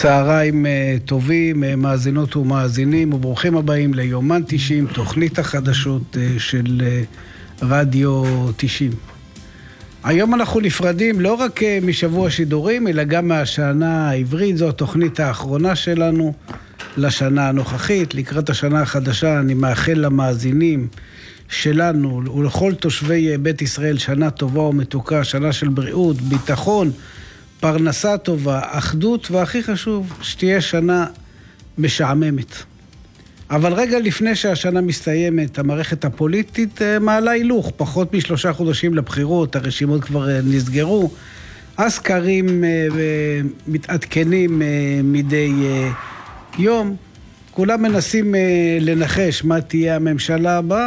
צהריים טובים, מאזינות ומאזינים, וברוכים הבאים ליומן 90, תוכנית החדשות של רדיו 90. היום אנחנו נפרדים לא רק משבוע שידורים, אלא גם מהשנה העברית. זו התוכנית האחרונה שלנו לשנה הנוכחית. לקראת השנה החדשה אני מאחל למאזינים שלנו ולכל תושבי בית ישראל שנה טובה ומתוקה, שנה של בריאות, ביטחון, פרנסה טובה, אחדות, והכי חשוב, שתהיה שנה משעממת. אבל רגע לפני שהשנה מסתיימת, המערכת הפוליטית מעלה הילוך, פחות מ3 חודשים לבחירות, הרשימות כבר נסגרו, הסקרים מתעדכנים מדי יום, כולם מנסים לנחש מה תהיה הממשלה הבאה,